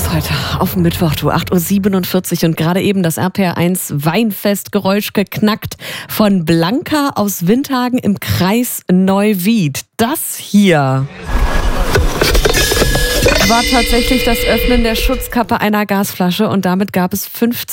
los heute auf dem Mittwoch, 8:47 Uhr und gerade eben das RPR1 Weinfestgeräusch geknackt von Blanca aus Windhagen im Kreis Neuwied. Das hier war tatsächlich das Öffnen der Schutzkappe einer Gasflasche und damit gab es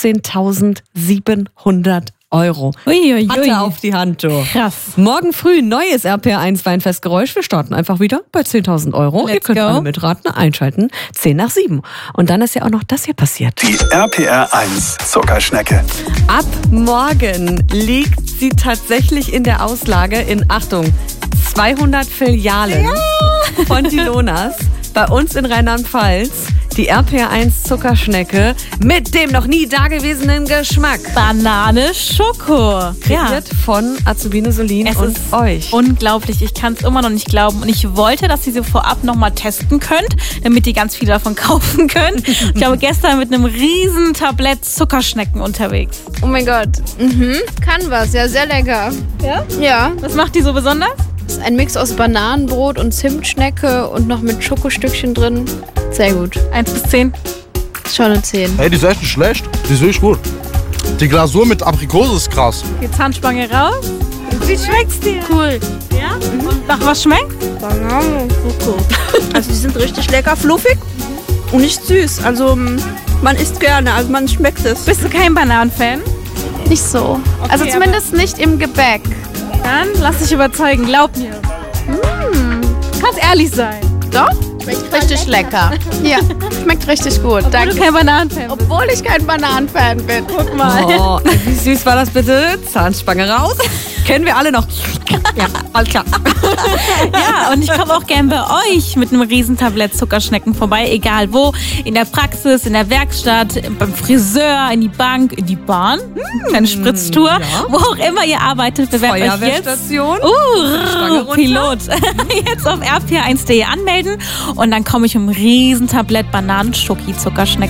15.700 €. Uiuiui. Hatte auf die Hand, du. Krass. Morgen früh neues RPR1 Weinfestgeräusch. Wir starten einfach wieder bei 10.000 €. Ihr Let's könnt go. alle mitraten, einschalten. 6 nach 7. Und dann ist ja auch noch das hier passiert. Die RPR1 Zuckerschnecke. Ab morgen liegt sie tatsächlich in der Auslage in, Achtung, 200 Filialen von die Lonas bei uns in Rheinland-Pfalz. Die RPR1 Zuckerschnecke mit dem noch nie dagewesenen Geschmack. Banane Schoko. Kreiert von Azubine Solin Es und ist euch. Unglaublich, ich kann es immer noch nicht glauben. Und ich wollte, dass ihr sie vorab nochmal testen könnt, damit ihr ganz viel davon kaufen könnt. Ich war gestern mit einem riesen Tablett Zuckerschnecken unterwegs. Oh mein Gott. Kann was. Ja, sehr lecker. Ja? Ja. Was macht die so besonders? Das ist ein Mix aus Bananenbrot und Zimtschnecke und noch mit Schokostückchen drin. Sehr gut. 1 bis 10. Ist schon eine 10. Hey, die ist echt nicht schlecht. Die ist wirklich gut. Die Glasur mit Aprikose ist krass. Die Zahnspange raus. Wie schmeckt's dir? Cool. Ja? Und nach was schmeckt? Bananenschoko. Also die sind richtig lecker, fluffig und nicht süß. Also man isst gerne, also man schmeckt es. Bist du kein Bananenfan? Nicht so. Also aber- zumindest nicht im Gebäck. Dann lass dich überzeugen, glaub mir. Kannst ehrlich sein. Doch? Richtig lecker. Ja, schmeckt richtig gut. Obwohl du kein Bananenfan bist. Obwohl ich kein Bananenfan bin. Guck mal. Oh, wie süß war das bitte? Zahnspange raus. Kennen wir alle noch. Ja, alles klar. Ja, und ich komme auch gern bei euch mit einem Riesentablett Zuckerschnecken vorbei, egal wo. In der Praxis, in der Werkstatt, beim Friseur, in die Bank, in die Bahn. Kleine Spritztour. ja. Wo auch immer ihr arbeitet, bewerbt euch jetzt. Feuerwehrstation. Stange runter. Pilot. Jetzt auf rpr1.de anmelden und dann komme ich um ein Riesentablett Bananen-Schoki-Zuckerschnecken.